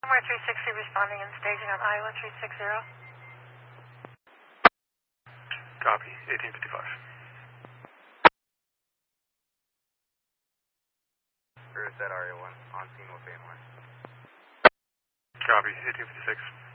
More 360 responding and staging on Iowa 360. Copy, 1855. Cruise at RA1, on scene with AMY. Copy, 1856.